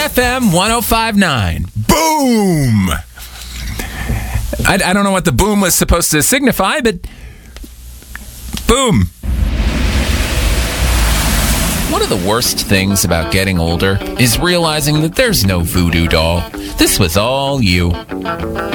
FM 105.9. Boom! I don't know what the boom was supposed to signify, but boom. One of the worst things about getting older is realizing that there's no voodoo doll. This was all you.